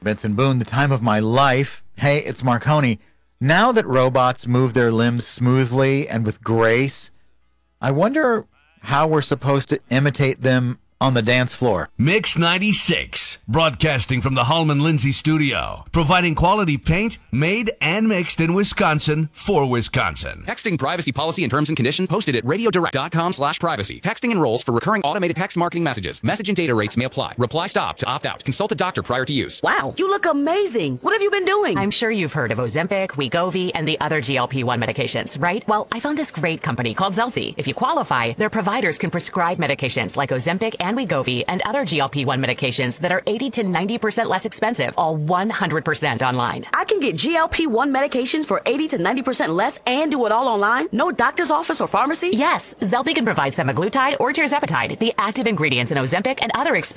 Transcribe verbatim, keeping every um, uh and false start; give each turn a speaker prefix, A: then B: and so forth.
A: Benson Boone, the time of my life. Hey, it's Marconi. Now that robots move their limbs smoothly and with grace, I wonder how we're supposed to imitate them on the dance floor.
B: Mix ninety-six, broadcasting from the Hallman Lindsay studio, providing quality paint made and mixed in Wisconsin for Wisconsin.
C: Texting privacy policy and terms and conditions posted at radiodirect.com slash privacy. Texting enrolls for recurring automated text marketing messages. Message and data rates may apply. Reply stop to opt out. Consult a doctor prior to use.
D: Wow, you look amazing. What have you been doing?
E: I'm sure you've heard of Ozempic, Wegovy, and the other G L P one medications, right? Well, I found this great company called Zelfie. If you qualify, their providers can prescribe medications like Ozempic and Wegovy and other G L P one medications that are eighty to ninety percent less expensive, all one hundred percent online.
D: I can get G L P one medications for eighty to ninety percent less and do it all online? No doctor's office or pharmacy?
E: Yes, Zelfie can provide semaglutide or tirzepatide, the active ingredients in Ozempic and other expensive